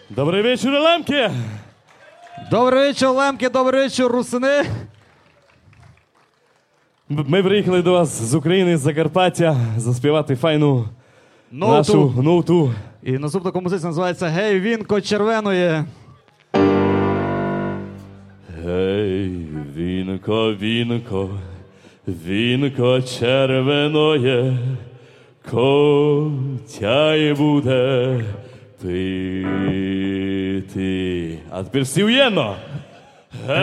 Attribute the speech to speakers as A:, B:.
A: Добрий вечір, Лемки!
B: Добрий вечір, Лемки, добрий вечір, русини.
A: Ми приїхали до вас з України, з Закарпаття, заспівати файну нашу ноуту.
B: І наступна композиція називається «Гей, вінко червеноє».
A: Гей, вінко, вінко, вінко червеноє, котяй буде пити. А тепер всі уєдно!